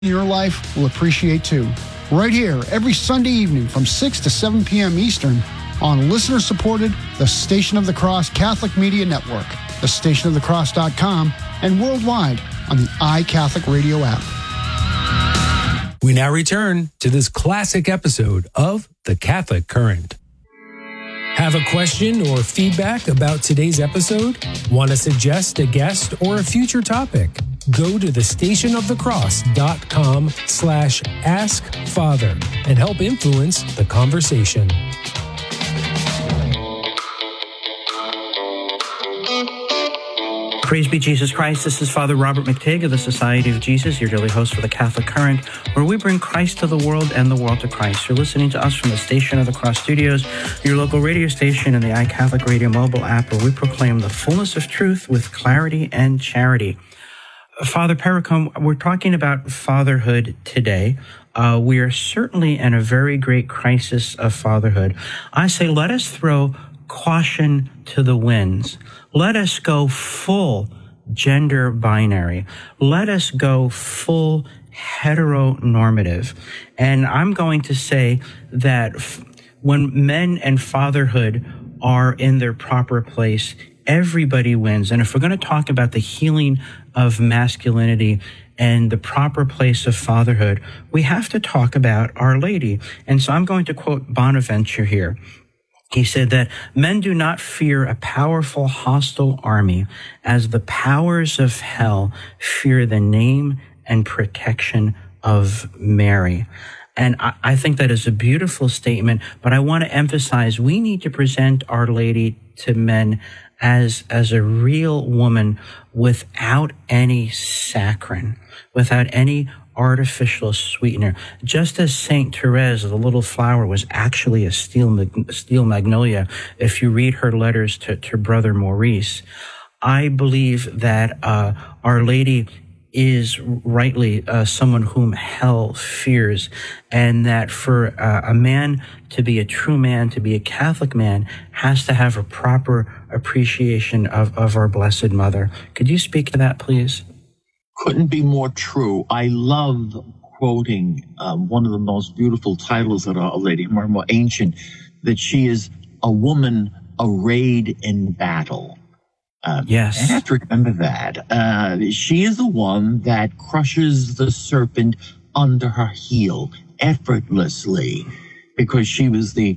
in your life will appreciate too. Right here, every Sunday evening from 6 to 7 p.m. Eastern on listener-supported The Station of the Cross Catholic Media Network, thestationofthecross.com, and worldwide on the iCatholic Radio app. We now return to this classic episode of The Catholic Current. Have a question or feedback about today's episode? Want to suggest a guest or a future topic? Go to thestationofthecross.com/askfather and help influence the conversation. Praise be Jesus Christ. This is Father Robert McTigg of the Society of Jesus, your daily host for the Catholic Current, where we bring Christ to the world and the world to Christ. You're listening to us from the Station of the Cross Studios, your local radio station, and the iCatholic Radio mobile app, where we proclaim the fullness of truth with clarity and charity. Father Pericombe, we're talking about fatherhood today. We are certainly in a very great crisis of fatherhood. I say, let us throw caution to the winds. Let us go full gender binary. Let us go full heteronormative. And I'm going to say that when men and fatherhood are in their proper place, everybody wins. And if we're going to talk about the healing of masculinity and the proper place of fatherhood, we have to talk about Our Lady. And so I'm going to quote Bonaventure here. He said that men do not fear a powerful hostile army as the powers of hell fear the name and protection of Mary. And I think that is a beautiful statement, but I want to emphasize we need to present Our Lady to men as a real woman without any saccharin, without any artificial sweetener. Just as Saint Therese, the little flower, was actually a steel magnolia, if you read her letters to Brother Maurice, I believe that Our Lady is rightly someone whom hell fears, and that for a man to be a true man, to be a Catholic man, has to have a proper appreciation of our Blessed Mother. Could you speak to that, please? Couldn't be more true. I love quoting one of the most beautiful titles of Our Lady, more ancient, that she is a woman arrayed in battle. Yes. I have to remember that. She is the one that crushes the serpent under her heel effortlessly, because she was the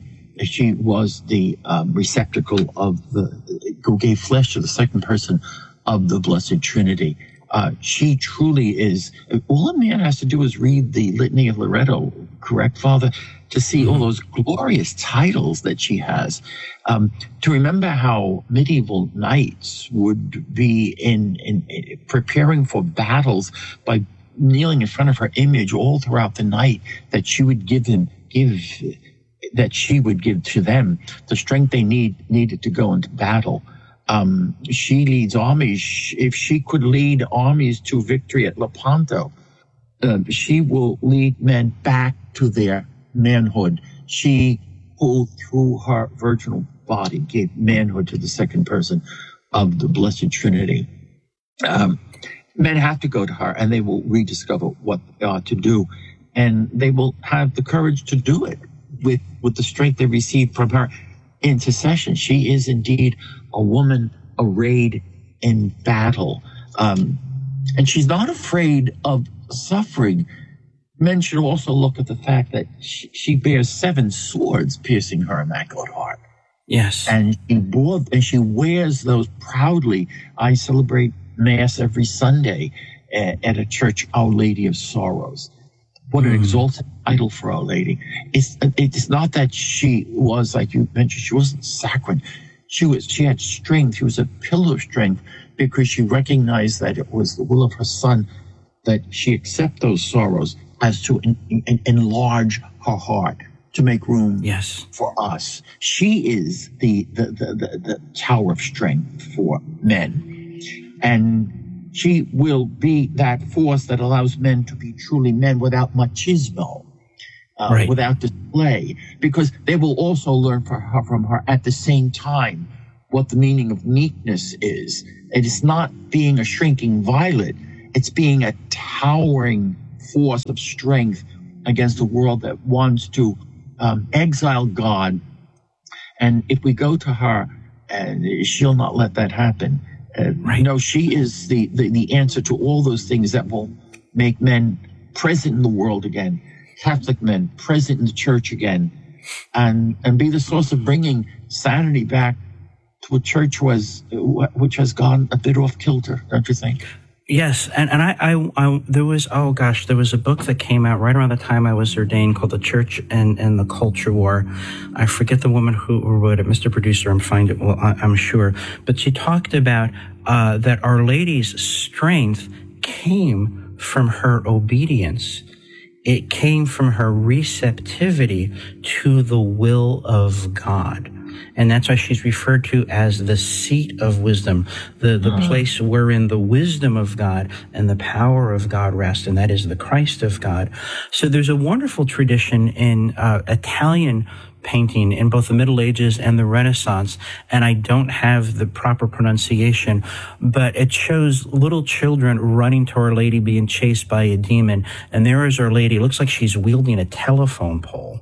receptacle of who gave flesh to the second person of the Blessed Trinity. She truly is. All a man has to do is read the Litany of Loretto, correct, Father, to see all those glorious titles that she has. To remember how medieval knights would be in preparing for battles by kneeling in front of her image all throughout the night, that she would give to them the strength they needed to go into battle. She leads armies. If she could lead armies to victory at Lepanto, she will lead men back to their manhood. She, who through her virginal body gave manhood to the second person of the Blessed Trinity. Men have to go to her, and they will rediscover what they ought to do, and they will have the courage to do it with the strength they received from her intercession. She is indeed a woman arrayed in battle. And she's not afraid of suffering. Men should also look at the fact that she bears 7 swords piercing her Immaculate Heart. Yes. And she wears those proudly. I celebrate Mass every Sunday at a church, Our Lady of Sorrows. What an exalted title for Our Lady. It's not that she was, like you mentioned, she wasn't saccharine. She had strength. She was a pillar of strength, because she recognized that it was the will of her Son that she accept those sorrows as to enlarge her heart, to make room for us. She is the tower of strength for men. And she will be that force that allows men to be truly men without machismo, without display, because they will also learn from her at the same time what the meaning of meekness is. It is not being a shrinking violet. It's being a towering force of strength against a world that wants to exile God. And if we go to her, she'll not let that happen. Right. No, she is the answer to all those things that will make men present in the world again, Catholic men present in the church again, and be the source of bringing sanity back to a church which has gone a bit off kilter, don't you think? Yes, and I there was a book that came out right around the time I was ordained called The Church and the Culture War. I forget the woman who wrote it. Mr. Producer, I'm sure, but she talked about that Our Lady's strength came from her obedience. It came from her receptivity to the will of God. And that's why she's referred to as the seat of wisdom, the place wherein the wisdom of God and the power of God rest, and that is the Christ of God. So there's a wonderful tradition in Italian painting in both the Middle Ages and the Renaissance, and I don't have the proper pronunciation, but it shows little children running to Our Lady being chased by a demon, and there is Our Lady. It looks like she's wielding a telephone pole.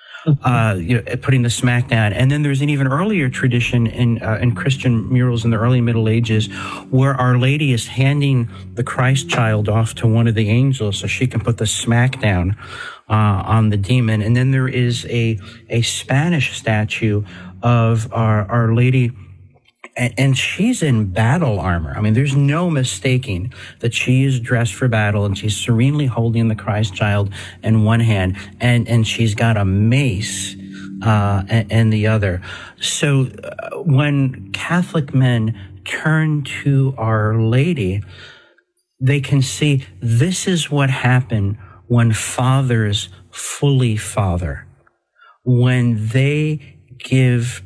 Putting the smack down. And then there's an even earlier tradition in Christian murals in the early Middle Ages where Our Lady is handing the Christ child off to one of the angels so she can put the smack down on the demon. And then there is a Spanish statue of Our Lady, and she's in battle armor. I mean, there's no mistaking that she is dressed for battle, and she's serenely holding the Christ child in one hand, and she's got a mace in the other. So when Catholic men turn to Our Lady, they can see this is what happened when fathers fully father, when they give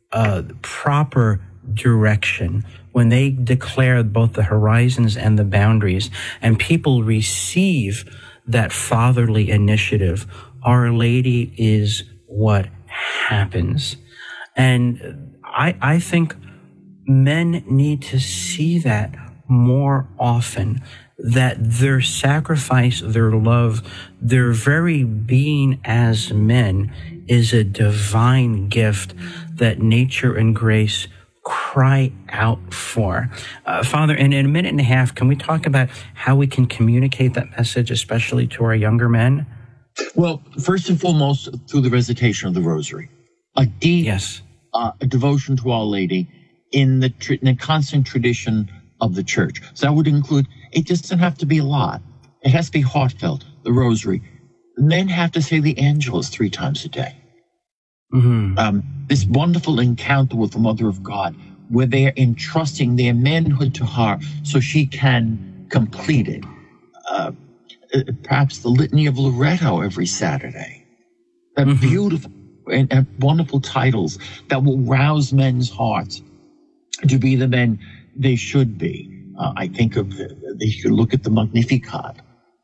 proper direction, when they declare both the horizons and the boundaries, and people receive that fatherly initiative. Our Lady is what happens. And I think men need to see that more often, that their sacrifice, their love, their very being as men is a divine gift that nature and grace cry out for. Father, in a minute and a half, can we talk about how we can communicate that message, especially to our younger men? Well, first and foremost, through the recitation of the Rosary. A deep devotion to Our Lady in the constant tradition of the Church. So that would include, it just doesn't have to be a lot. It has to be heartfelt, the Rosary. Men have to say the Angelus 3 times a day. Mm-hmm. This wonderful encounter with the Mother of God, where they are entrusting their manhood to her so she can complete it. Perhaps the Litany of Loretto every Saturday. Beautiful and wonderful titles that will rouse men's hearts to be the men they should be. I think they should look at the Magnificat.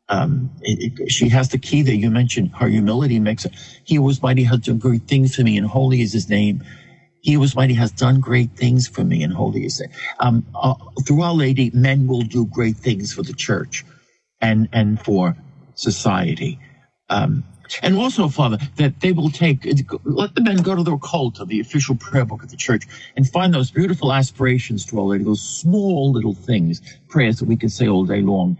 She has the key there. You mentioned her humility makes it. He who was mighty has done great things for me, and holy is his name. He who was mighty has done great things for me, and holy is it. Through Our Lady, men will do great things for the church and for society. And also, Father, that they will let the men go to their cult of the official prayer book of the church and find those beautiful aspirations to Our Lady, those small little things, prayers that we can say all day long.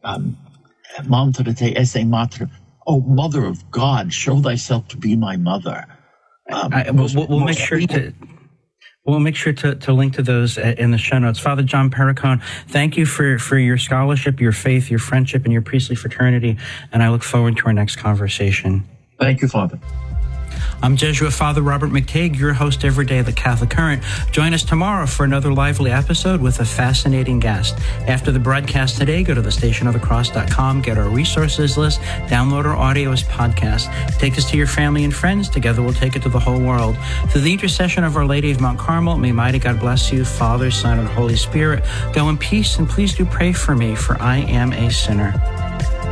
Mater te esse mater. Oh, Mother of God, show thyself to be my mother. We'll make sure to link to those in the show notes. Father John Perricone, thank you for your scholarship, your faith, your friendship, and your priestly fraternity, and I look forward to our next conversation. Thank you, Father. I'm Jesuit Father Robert McTague, your host every day of the Catholic Current. Join us tomorrow for another lively episode with a fascinating guest. After the broadcast today, go to thestationofthecross.com, get our resources list, download our audio as podcast. Take us to your family and friends. Together we'll take it to the whole world. Through the intercession of Our Lady of Mount Carmel, may mighty God bless you, Father, Son, and Holy Spirit. Go in peace, and please do pray for me, for I am a sinner.